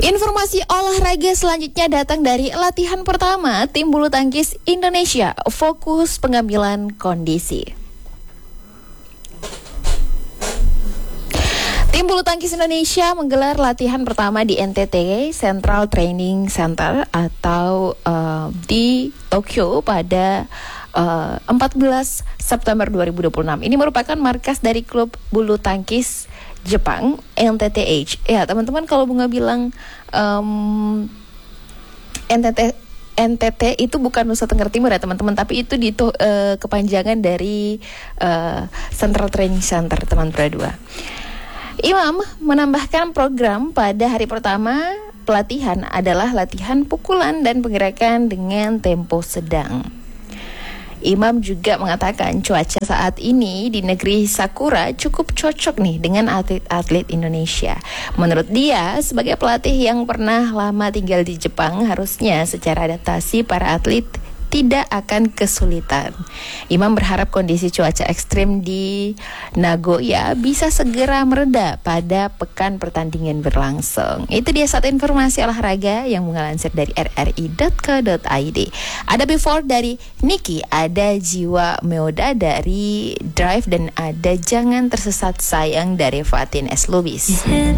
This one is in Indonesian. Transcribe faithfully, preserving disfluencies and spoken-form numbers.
Informasi olahraga selanjutnya datang dari latihan pertama tim bulu tangkis Indonesia, fokus pengambilan kondisi. Tim bulu tangkis Indonesia menggelar latihan pertama di N T T Central Training Center atau uh, di Tokyo pada uh, empat belas September dua ribu dua puluh enam. Ini merupakan markas dari klub bulu tangkis Jepang, N T T H. Ya, teman-teman, kalau Bunga bilang um, N T T N T T itu bukan Nusa Tenggara Timur ya teman-teman, tapi itu di uh, kepanjangan dari uh, Central Training Center teman berdua. Imam menambahkan program pada hari pertama pelatihan adalah latihan pukulan dan penggerakan dengan tempo sedang. Imam juga mengatakan cuaca saat ini di negeri Sakura cukup cocok nih dengan atlet-atlet Indonesia. Menurut dia, sebagai pelatih yang pernah lama tinggal di Jepang, harusnya secara adaptasi para atlet tidak akan kesulitan. Imam berharap kondisi cuaca ekstrim di Nagoya bisa segera mereda pada pekan pertandingan berlangsung. Itu dia satu informasi olahraga yang mengelansir dari r r i dot co dot i d. Ada before dari Niki, ada jiwa Meoda dari Drive, dan ada jangan tersesat sayang dari Fatin S. Lubis.